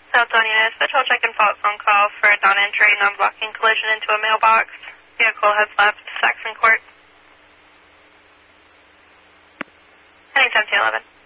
South Don Eunice, patrol check and follow phone call for a non-entry, non-blocking collision into a mailbox. Vehicle has left Saxon Court. Heading 1711.